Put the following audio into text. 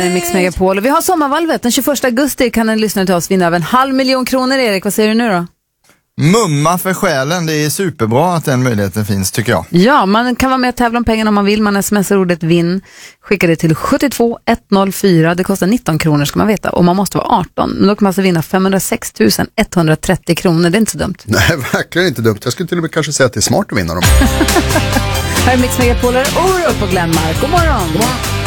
här är Mix Megapol. Och vi har sommarvalvet. Den 21 augusti kan en lyssnare till oss vinna över 500 000 kronor. Erik, vad säger du nu då? Mumma för själen, det är superbra att den möjligheten finns, tycker jag. Ja, man kan vara med och tävla om pengarna om man vill. Man smsar ordet vinn, skickar det till 72104. Det kostar 19 kronor ska man veta. Och man måste vara 18. Men då kan man alltså vinna 506 130 kronor. Det är inte så dumt. Nej, verkligen inte dumt. Jag skulle till och med kanske säga att det är smart att vinna dem. Här är Mix Megapolare, Orup och Glenmark. God morgon! God morgon!